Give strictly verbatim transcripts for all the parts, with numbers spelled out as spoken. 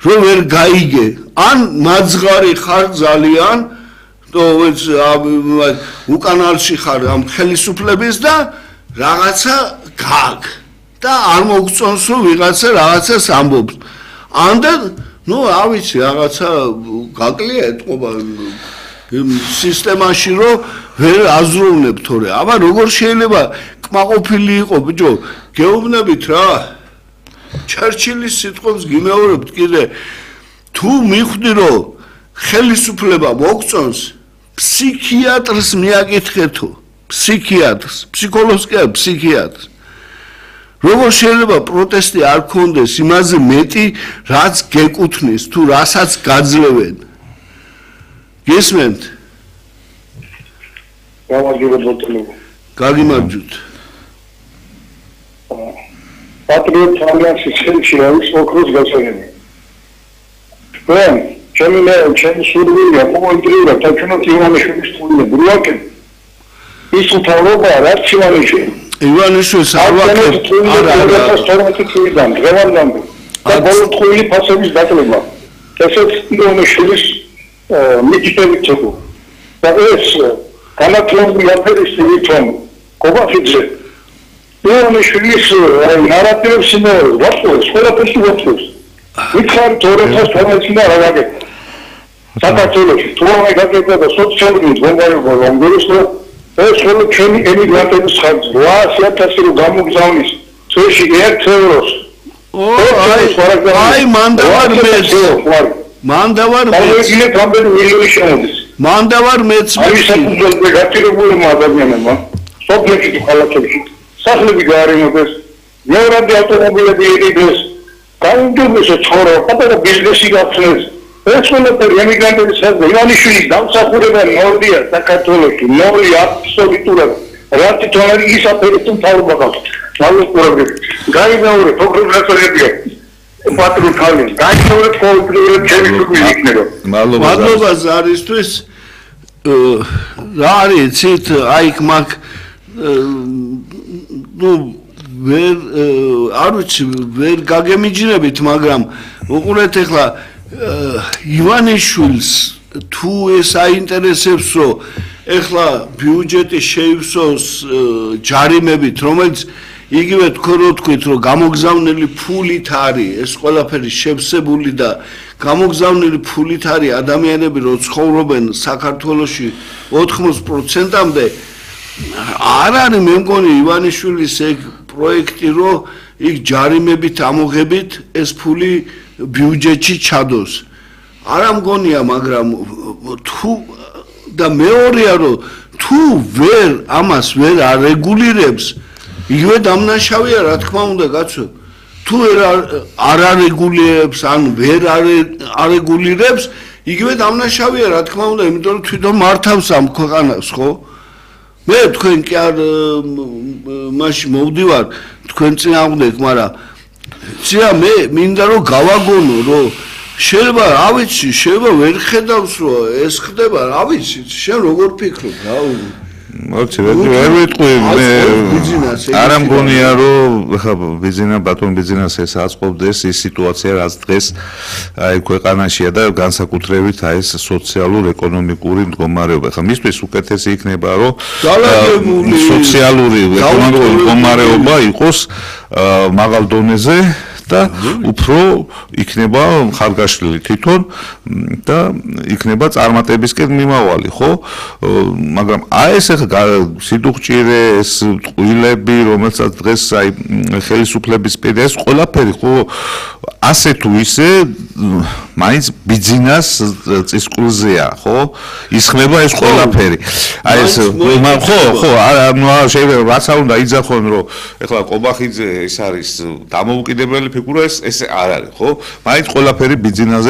რომ ვერ გაიგე ან მაძღარი ხარ ძალიან то უკანალში ხარ ამ ხელისუფლების და რაღაცა გაგ და არ მოგწონს რომ ვიღაცა რაღაცას ამბობს ამდე ну რა ვიცი რაღაცა გაკლია ეთყობა სისტემაში რომ ვერ აზროვნებ თორე აბა როგორ შეიძლება კმაყოფილი იყო ბიჭო გეუბნებით რა ჩერჩილის სიტყვებს გიმეორებთ კიდე თუ მიხვდი რომ ხელისუფლება მოგწონს ფსიქიატრს მიაკითხეთო ფსიქიატრს ფსიქოლოგს კი არა ფსიქიატრს როგორ შეიძლება პროტესტი არ ქონდეს იმაზე მეტი რაც გეკუთვნის თუ რასაც გაძლევენ გესმენთ გამარჯვებათ გაგიმარჯვოთ პატრიოტ ალიანსის ხელში არის ოქროს გასაგები ჩვენ ჩემი მე ჩემი სურვილია ყოველდღიურად თქონოთ ივანიშვილის თქმულები ბრიაკე ის უთავრობა რაც ივანიშვილი ივანიშვილს არ ვაკეთებ არა არა თორმეტი წლიდან დღევანდამდე და ბოლო თქმული ფასების დაკლება ესეც ივანიშვილის მითითებით თქო და ეს განათლებული აფერის თვითონ კობახიძე ივანიშვილის ნარატივებს იმეორებს ვაფშე ყველაფერს ვაფშეს ვიქარ თორეცას თორმეტი და რა გაგე საქართველოში თუ არ გაგება და სოციალური მდგომარეობა რომ გულისხმობ ეს ხოლმე ჩემი ემიგრანტების ხარჯი რვაასი ათასი რო გამოგზავნის წელში ერთ ევროს აი მან დავარ მეც მან დავარ მეც ეს რამდენი მილიონი შემოდის მან დავარ მეც აი საკუთრებულ გაწირებულმა ადამიანებმა სოფლებში თუ ქალაქებში სახლები გაარემონტეს მეორე ავტომობილები იღებს გაუნდობეს ცხოვრება პატარა ბიზნესი გახსნეს ეს ყველაფერი ემიგრანტების ხარჯი ივანიშვილის დამსახურება ნორდია საქართველოში ნორი აბსოლუტურად რა თვითონ არის ის აფერი თუ თავობა გაქვს მალუყურები გაიგაურე პროგრამატორებია პატრულ თავის გაიგაურე ყოველდღიურად ჩემი სურვილი იქნება მადლობა ზარისთვის რა არის ცით აი მაგ ნუ ვერ არ ვიცი ვერ გაგემიჯნებით მაგრამ უყურეთ ახლა ივანიშვილს თუ ეს აინტერესებს რომ ეხლა ბიუჯეტი შეივსოს ჯარიმებით რომელიც იგივე თქო რო თქვით რომ გამოგზავნილი ფულით არის ეს ყველაფერი შევსებული და გამოგზავნილი ფულით არის ადამიანები რო ცხოვრობენ საქართველოში ოთხმოცდაათ პროცენტამდე არ არის მე მგონი ივანიშვილის ეგ პროექტი რომ იქ ჯარიმებით ამოღებით ეს ფული ბიუჯეტში ჩადოს არა მგონია მაგრამ თუ და მეორეა რომ თუ ვერ ამას ვერ არეგულირებს იგივე დამნაშავეა რა თქმა უნდა კაცო თუ ვერ არ არეგულირებს ან ვერ არეგულირებს იგივე დამნაშავეა რა თქმა უნდა იმიტომ რომ თვითონ მართავს ამ ქვეყანას ხო მე თქვენ კი არ მაშინ მოვდივარ თქვენ წინააღმდეგ მაგრამ ცია მე მინდა რომ გავაგონო რომ შეიძლება რა ვიცი შეიძლება ვერ ხედავს რომ ეს ხდება რა ვიცი შენ როგორ ფიქრობ რა მოიცი ვერ ვიტყვი მე არა მგონია რომ ხა ბიზნესა ბატონ ბიზნესს ეს აწყობდეს ის სიტუაცია რაც დღეს აი ქვეყანაშია და განსაკუთრებით აი ეს სოციალურ ეკონომიკური მდგომარეობა ხა მისთვის უკეთესი იქნება რომ სოციალური ეკონომიკური მდგომარეობა იყოს მაღალ დონეზე და უფრო იქნება ხარგაშლილი თვითონ და იქნება წარმატებისკენ მიმავალი ხო მაგრამ აი ეს ახლა სიდუხჭირე ეს ტყუილები რომელსაც დღეს აი ხელისუფლების პირ ეს ყველაფერი ხო ასე თუ ისე მაინც ბიზნეს წისკულზეა ხო ისხმება ეს ყველაფერი აი ეს ხო ხო არა შეიძლება რაც არ უნდა იძახონ რომ ახლა კობახიძე ეს არის დამოუკიდებელი ფიგურა ეს ეს არ არის ხო მაინც ყველაფერი ბიზნესზე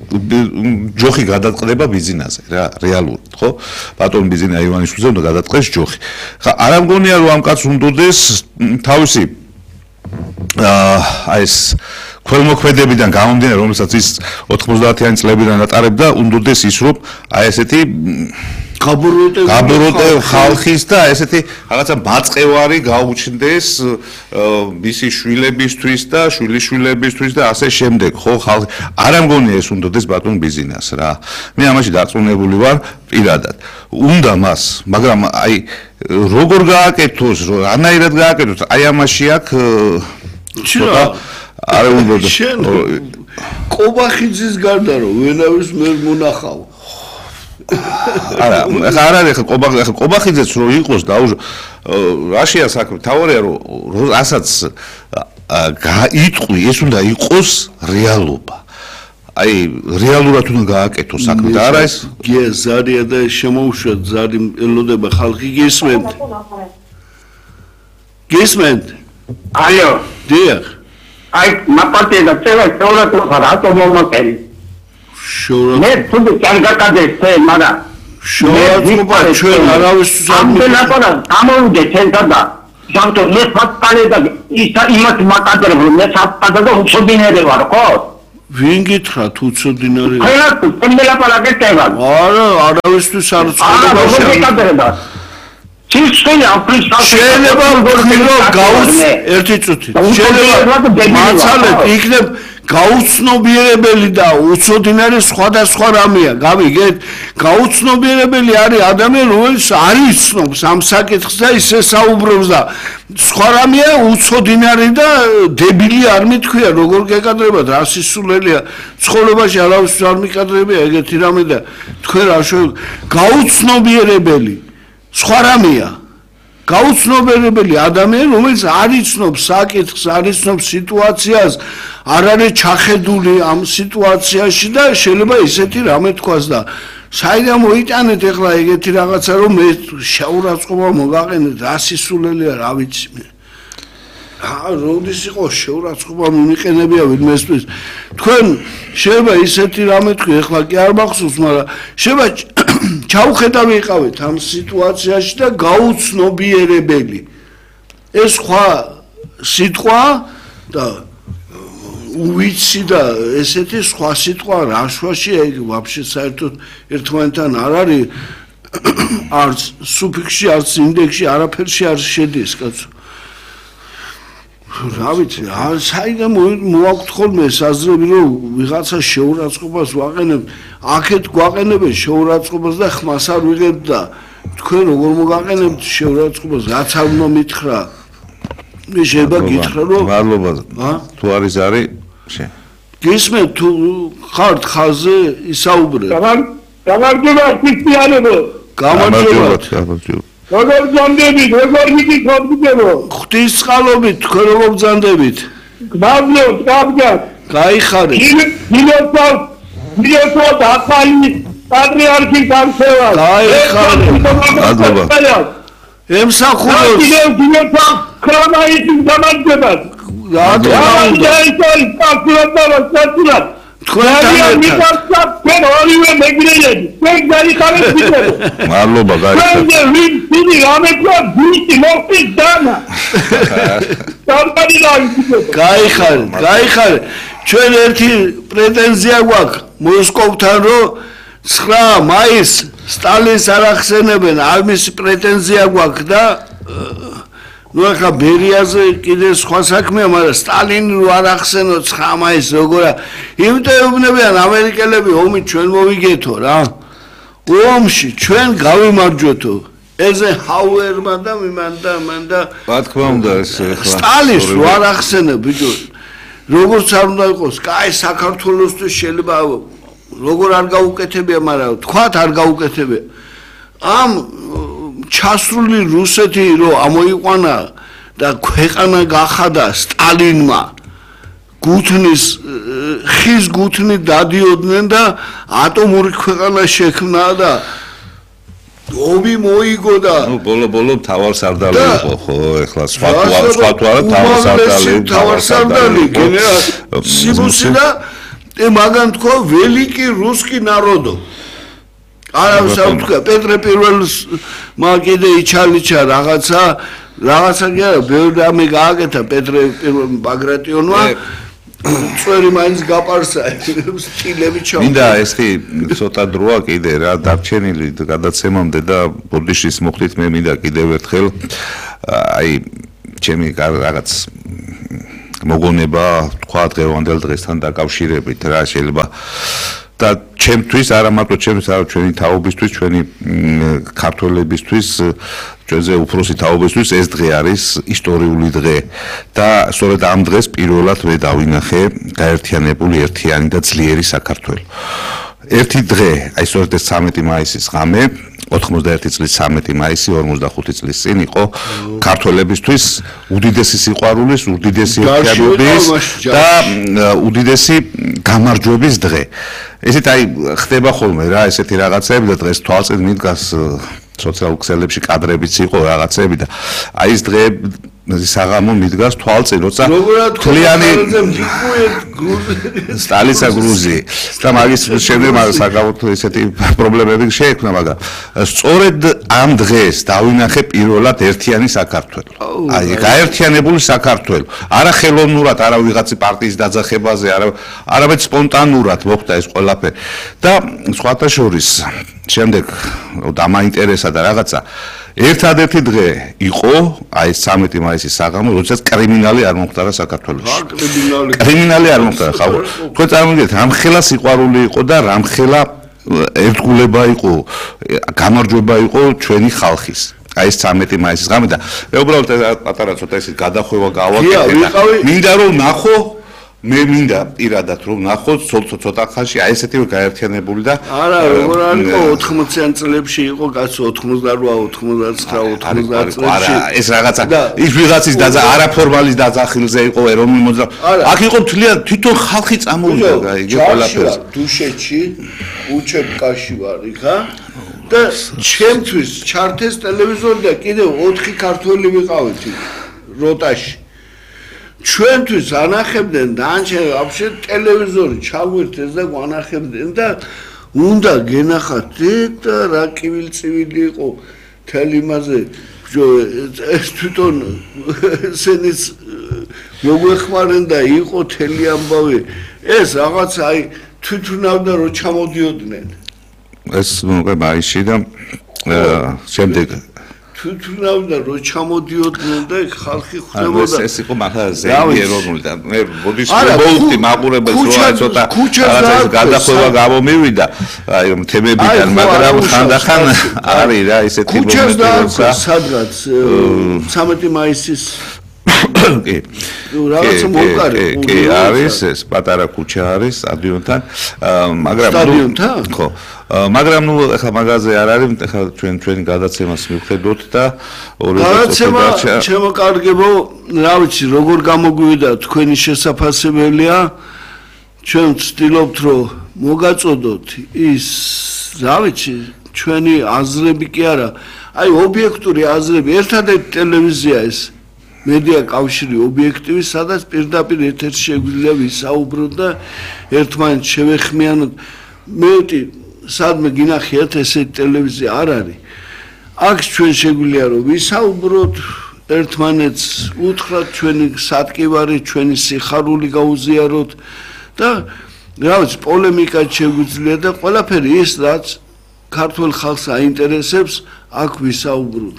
ჯოხი გადაწყდება ბიზნესზე რა რეალურად ხო ბატონ ბიზნესა ივანიშვილზე უნდა გადაწყდეს ჯოხი ხა არ მგონია რომ ამ კაცს უნდოდეს თავისი აი ეს ქველმოქმედებიდან გამომდინარე, რომელსაც ის ოთხმოცდაათიანი წლებიდან ატარებდა, უნდოდეს ის რომ აი ესეთი გაბურუტე ხალხის და ესეთი რაღაცა მაწყევარი გაუჩნდეს მისი შვილებისთვის და შვილიშვილებისთვის და ასე შემდეგ, ხო, ხალხი არ ამგონია ეს უნდოდეს ბატონ ბიზნეს რა. მე ამაში დარწმუნებული ვარ პირადად. უნდა მას, მაგრამ აი როგორ გააკეთოს, რანაირად გააკეთოს, აი ამაში აქვს ცოტა არ უნდა კობახიძის გარდა რომ ვენავის ვერ მონახავ. არა, არ არის ხო კობახი, ხო კობახიძეც რო იყოს დაუჟო რაშია საქმე, თავარია რომ რასაც გაიტყვი, ეს უნდა იყოს რეალობა. აი, რეალურად უნდა გააკეთოს საქმე და არა ეს გეზარია და შემოუშვათ ზარი ელოდება ხალხი გესმენთ. გესმენთ? აიო, დიახ. აი, მაპატე და წევა შეურათ რატო მომაკელი. შეურათ. მე თუნდ კარგაკადე თე, მაგრამ შეურათობა ჩვენ არავისთვის არ მოგეთხოვა. ამოვიდე თენდა და ჯანტო მე ფატკალე და ის იმათ მაკადერ მე საფატა და უცოდინერე ვარ, ხო? ვინ გითხრა თუ უცოდინარი? ყველა თემელა პარაკეთება. არა, არავისთვის არ ცხოვრება. შეიძლება ვქნირო გაუც ერთი წუთი. შეიძლება მაცალეთ იქნებ გაუცნობიერებელი და უცოდინარი სხვადასხვა რამეა. გავიგეთ? გაუცნობიერებელი არის ადამიანი, რომელიც არ იცნობს ამ საკითხს და ისე საუბრობს და სხვა რამეა უცოდინარი და დებილი არ მithქვია, როგორ გეკადრებათ, რა სისულელია. ცხოვრებაში არავის არ მიკადრებია ეგეთი რამე და თქვენ რა შევ გაუცნობიერებელი სხვა რამეა. გაუცნობიერებელი ადამიანი, რომელიც არ იცნობს საკითხს, არ იცნობს სიტუაციას, არ არის ჩახედული ამ სიტუაციაში და შეიძლება ისეთი რამე თქვას და საიდან მოიტანეთ ახლა ეგეთი რაღაცა რომ მე შეურაცხყოფა მოგაყენეთ, რა სისულელია, რა ვიცი მე. აა, როდის იყო შეურაცხყოფა მიმიყენებია ვინმესთვის. თქვენ შეიძლება ისეთი რამე თქვი, ახლა კი არ მახსოვს, მაგრამ შეიძლება ჩავხედავ იყავით ამ სიტუაციაში და გაუცნობიერებელი. ეს სხვა სიტყვა და უვიცი და ესეთი სხვა სიტყვა რაშვაში ეგ ვაფშე საერთოდ ერთმანეთთან არ არის არც სუფიქსში, არც ინდექსში, არაფერში არ შედის, კაცო. რა ვიცი, არ საიდან მოაქვთ ხოლმე საზრები რომ ვიღაცა შეურაცხყოფას ვაყენებ, აქეთ გვაყენებენ შეურაცხყოფას და ხმას არ ვიღებთ და თქვენ როგორ მოგაყენებთ შეურაცხყოფას, რაც არ უნდა მითხრა. მე შეიძლება გითხრა რომ მადლობა. თუ არის არის შე. გისმენთ თუ ხართ ხაზზე ისაუბრე. გამარჯობა, ქრისტიანებო. გამარჯობა. გამარჯობა. როგორ ბრძანდებით, როგორ მიგიქობდებით? ღვთის წყალობით თქვენ როგორ ბრძანდებით? გმავნოთ, გაბგათ. გაიხარეთ. მილოცავ, მილოცავ ახალი პატრიარქი გამხევა. გაიხარეთ. მადლობა. ემსახუროს. კიდევ მილოცავ ქრონაიტის გამარჯვებას. რატო? დაიწყოს პატრიარქა საწილად. თქვენ მიგაცავ, თქვენ ორივე მეგრელები. თქვენ გაიხარეთ კიდევ. მადლობა, გაიხარეთ. თქვენ ვინ ვინი რამეთქვა ბიჭი მოხდით დანა. გაიხარეთ, გაიხარეთ. ჩვენ ერთი პრეტენზია გვაქვს მოსკოვთან, რომ ცხრა მაისს სტალინს არ ახსენებენ, ამის პრეტენზია გვაქვს და ნუ ახლა ბერიაზე კიდე სხვა საქმეა, მაგრამ სტალინი რო არ ახსენო ცხრა მაისს როგორა, იმიტომ ეუბნებიან ამერიკელები ომი ჩვენ მოვიგეთო რა. ომში ჩვენ გავიმარჯვეთო. ეიზენჰაუერმა და მან და მან და რა თქმა უნდა ეს ახლა სტალინს რო არ ახსენებ ბიჭო, როგორც არ უნდა იყოს, კაი საქართველოსთვის შეიძლება როგორ არ გაუკეთებია, მაგრამ თქვათ არ გაუკეთებია. ამ ჩასრული რუსეთი რო ამოიყვანა და ქვეყანა გახადა სტალინმა, გუთნის ხის გუთნი დადიოდნენ და ატომური ქვეყანა შექმნა და ომი მოიგო და ნუ ბოლო ბოლო თავარსარდალი იყო ხო, ეხლა სხვა თუ არა, სხვა თუ არა თავარსარდალი, თავარსარდალი გენერალ სიბუსინა და მაგან თქვა ველიკი რუსკი ნაროდო. არავის არ თქვა, პეტრე პირველს მაგიდე იჩალიჩა რაღაცა, რაღაცა კი არა, ბევრი რამე გააკეთა პეტრე პირველ ბაგრატიონმა. წვერი მაინც გაპარსა სტილები ჩავ. მინდა ესეთი ცოტა დროა კიდე რა დარჩენილი გადაცემამდე და ბოდიშის მოხდით მე მინდა კიდევ ერთხელ აი ჩემი რაღაც მოგონება თქვა დღევანდელ დღესთან დაკავშირებით რა შეიძლება და ჩემთვის არა მარტო ჩემთვის არა ჩვენი თაობისთვის ჩვენი ქართველებისთვის ჩვენზე უფროსი თაობისთვის ეს დღე არის ისტორიული დღე და სწორედ ამ დღეს პირველად მე დავინახე გაერთიანებული ერთიანი და ძლიერი საქართველო ერთი დღე აი სწორედ ეს ცამეტი მაისის ღამე ოთხმოცდაერთი წლის ცამეტი მაისი ორმოცდახუთი წლის წინ იყო ქართველებისთვის უდიდესი სიყვარულის, უდიდესი ერთიანობის და უდიდესი გამარჯვების დღე. ესეთ აი ხდება ხოლმე რა ესეთი რაღაცები და დღეს თვალწინ მიდგას სოციალურ ქსელებში კადრებიც იყო რაღაცები და აი ეს დღე საღამო მიდგას თვალწინ როცა თლიანი სტალისა გრუზი და მაგის შემდეგ მაგ საკავოთ ესეთი პრობლემები შეექმნა მაგრამ სწორედ ამ დღეს დავინახე პირველად ერთიანი საქართველო აი გაერთიანებული საქართველო არა ხელოვნურად არა ვიღაცი პარტიის დაძახებაზე არა არამედ სპონტანურად მოხდა ეს ყველაფერი და სხვათა შორის შემდეგ დამაინტერესა და რაღაცა ერთადერთი დღე იყო აი ცამეტი მაისის საღამო, როდესაც კრიმინალი არ მომხდარა საქართველოში. კრიმინალი არ მომხდარა, ხო? თქვენ წარმოგიდგენთ, რამხელა სიყვარული იყო და რამხელა ერთგულება იყო, გამარჯვება იყო ჩვენი ხალხის. აი ეს ცამეტი მაისის ღამე და მე უბრალოდ პატარა ცოტა ისე გადახვევა გავაკეთე და მინდა რომ ნახო მე მინდა პირადად რომ ნახოთ ცოტა ხანში აი ესეთი გაერთიანებული და არა როგორ არ იყო ოთხმოციან წლებში იყო კაცო ოთხმოცდაოთხ ოცდაათი ოცდაათი წლებში არა ეს რაღაცა ის ვიღაცის და არაფორმალის დაძახილზე იყო ეროვნული მოძრაობა აქ იყო თლიან თვითონ ხალხი წამოვიდა იგი ყველაფერს დუშეთში უჩეპკაში ვარ იქა და ჩემთვის ჩართეს ტელევიზორი და კიდევ ოთხი ქართველი ვიყავით როტაში ჩვენთვის ანახებდნენ დანჩენ вообще ტელევიზორი ჩაგვერთეს და გვანახებდნენ და უნდა გენახათ და რა კივილწივილი იყო თელი მასე ეს თვითონ სენის მოგვეხმარენ და იყო თელი ამბავი ეს რაღაც აი თვითონავდა რომ ჩამოდიოდნენ ეს მაისში და შემდეგ თვითონავდა რომ ჩამოდიოდნენ და ხალხი ხვდებოდა ეს იყო მაგა ზეიმი ეროვნული და მე ბოდიშ მოვუხდი მაყურებელს რო აი ცოტა რაღაცა გადახვევა გამომივიდა აი თემებიდან მაგრამ ხანდახან არის რა ესეთი მომენტი სადღაც ცამეტი მაისის კი რაღაცა მოვყარე კი არის ეს პატარა ქუჩა არის სტადიონთან მაგრამ სტადიონთან ხო მაგრამ ნუ ახლა მაგაზე არ არის ახლა ჩვენ ჩვენი გადაცემას მივხედოთ და გადაცემა შემოკარგებო რა ვიცი როგორ გამოგვივიდა თქვენი შესაძლებელია ჩვენ ვცდილობთ რომ მოგაწოდოთ ის რა ვიცი ჩვენი აზრები კი არა აი ობიექტური აზრები ერთადერთი ტელევიზია ეს მედია კავშირი ობიექტივი სადაც პირდაპირ ეთერში შეგვიძლია ვისაუბროთ და ერთმანეთს შევეხმიანოთ მეტი სადმე გინახიათ ესეთი ტელევიზია არ არის აქ ჩვენ შეგვიძლია რომ ვისაუბროთ ერთმანეთს უთხრათ ჩვენი სატკივარი ჩვენი სიხარული გაუზიაროთ და რა ვიცი პოლემიკა შეგვიძლია და ყველაფერი ის რაც ქართულ ხალხს აინტერესებს აქ ვისაუბროთ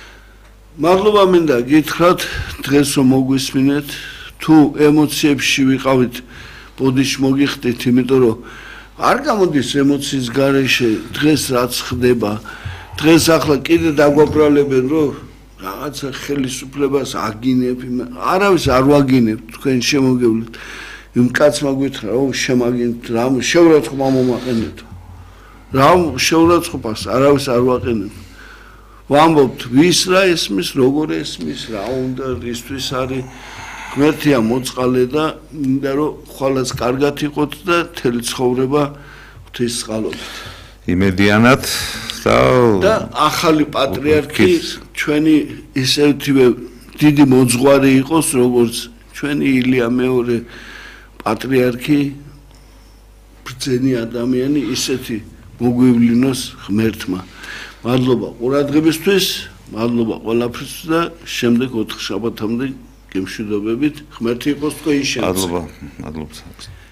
მადლობა მინდა გითხრათ დღეს რომ მოგვისმინეთ თუ ემოციებში ვიყავით ბოდიში მოგიხდით იმიტომ რომ არ გამოდის ემოციის გარეშე დღეს რაც ხდება დღეს ახლა კიდე დაგვაბრალებენ რომ რაღაცა ხელისუფლებას აგინებ არავის არ ვაგინებ თქვენ შემოგევლით იმ კაცმა გითხრა რომ შემაგინეთ რა შეურაცხყოფა მომაყენეთ რა შეურაცხყოფას არავის არ ვაყენებ ვამბობთ ვის რა ესმის როგორ ესმის რა უნდა რისთვის არის ღმერთია მოწყალე და მინდა რომ ხვალაც კარგად იყოთ და თელი ცხოვრება ღვთისწყალობით იმედიანად და ახალი პატრიარქი ჩვენი ისეთივე დიდი მოძღვარი იყოს როგორც ჩვენი ილია მეორე პატრიარქი ბრძენი ადამიანი ისეთი მოგვივლინოს ღმერთმა მადლობა ყურადღებისთვის მადლობა ყველაფრისთვის და შემდეგ ოთხ შაბათამდე გემშვიდობებით, ღმერთი იყოს თქვენი შემცე. მადლობა, მადლობა.